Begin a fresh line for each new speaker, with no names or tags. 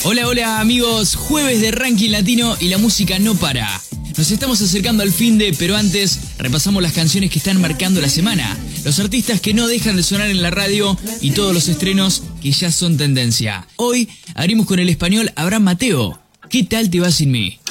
Hola, hola amigos, jueves de Ranking Latino y la música no para. Nos estamos acercando al finde, pero antes repasamos las canciones que están marcando la semana, los artistas que no dejan de sonar en la radio y todos los estrenos que ya son tendencia. Hoy abrimos con el español Abraham Mateo. ¿Qué tal te va sin mí?